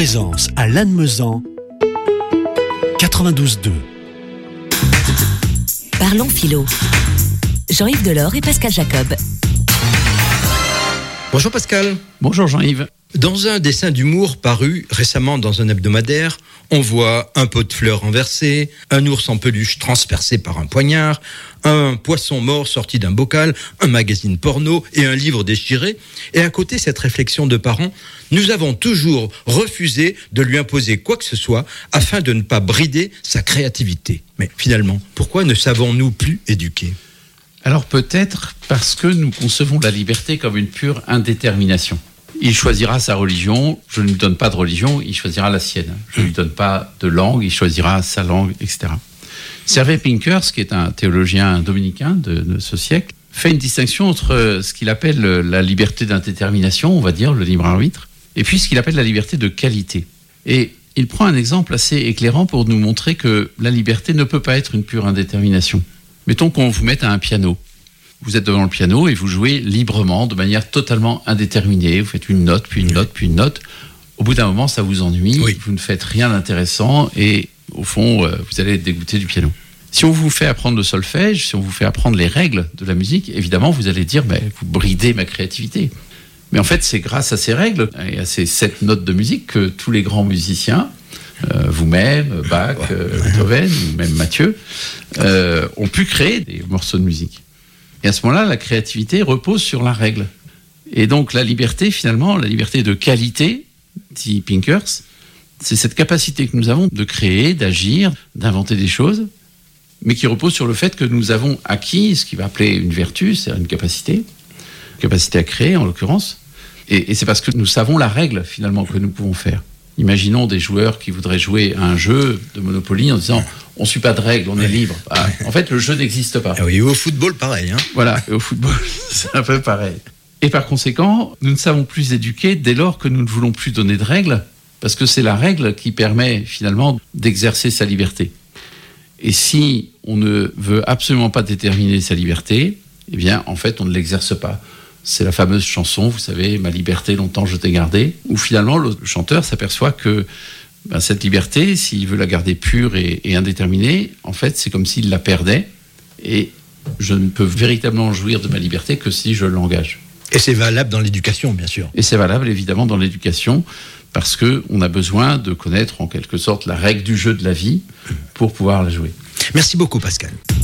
présence à Lannemezan, 92.2. Parlons philo. Jean-Yves Delors et Pascal Jacob. Bonjour Pascal. Bonjour Jean-Yves. Dans un dessin d'humour paru récemment dans un hebdomadaire, on voit un pot de fleurs renversé, un ours en peluche transpercé par un poignard, un poisson mort sorti d'un bocal, un magazine porno et un livre déchiré. Et à côté, cette réflexion de parents, nous avons toujours refusé de lui imposer quoi que ce soit afin de ne pas brider sa créativité. Mais finalement, pourquoi ne savons-nous plus éduquer ? Alors peut-être parce que nous concevons la liberté comme une pure indétermination. Il choisira sa religion, je ne lui donne pas de religion, il choisira la sienne. Je ne lui donne pas de langue, il choisira sa langue, etc. Servet Pincers, qui est un théologien dominicain de ce siècle, fait une distinction entre ce qu'il appelle la liberté d'indétermination, on va dire, le libre arbitre, et puis ce qu'il appelle la liberté de qualité. Et il prend un exemple assez éclairant pour nous montrer que la liberté ne peut pas être une pure indétermination. Mettons qu'on vous mette à un piano. Vous êtes devant le piano et vous jouez librement, de manière totalement indéterminée. Vous faites une note, puis une note, puis une note. Au bout d'un moment, ça vous ennuie, vous ne faites rien d'intéressant et au fond, vous allez être dégoûté du piano. Si on vous fait apprendre le solfège, si on vous fait apprendre les règles de la musique, évidemment, vous allez dire, vous bridez ma créativité. Mais en fait, c'est grâce à ces règles et à ces 7 notes de musique que tous les grands musiciens, vous-même, Bach, Beethoven, ou même Mathieu, ont pu créer des morceaux de musique. Et à ce moment-là, la créativité repose sur la règle. Et donc la liberté, finalement, la liberté de qualité, dit Pincers, c'est cette capacité que nous avons de créer, d'agir, d'inventer des choses, mais qui repose sur le fait que nous avons acquis ce qu'il va appeler une vertu, c'est une capacité à créer en l'occurrence. Et c'est parce que nous savons la règle, finalement, que nous pouvons faire. Imaginons des joueurs qui voudraient jouer à un jeu de Monopoly en disant « on ne suit pas de règles, on est libre ». En fait, le jeu n'existe pas. Ah oui, au football, pareil. Voilà, et au football, c'est un peu pareil. Et par conséquent, nous ne savons plus éduquer dès lors que nous ne voulons plus donner de règles, parce que c'est la règle qui permet finalement d'exercer sa liberté. Et si on ne veut absolument pas déterminer sa liberté, eh bien, en fait, on ne l'exerce pas. C'est la fameuse chanson, vous savez, « Ma liberté, longtemps je t'ai gardée », où finalement le chanteur s'aperçoit que cette liberté, s'il veut la garder pure et indéterminée, en fait, c'est comme s'il la perdait, et je ne peux véritablement jouir de ma liberté que si je l'engage. Et c'est valable dans l'éducation, bien sûr. Et c'est valable, évidemment, dans l'éducation, parce qu'on a besoin de connaître, en quelque sorte, la règle du jeu de la vie pour pouvoir la jouer. Merci beaucoup, Pascal.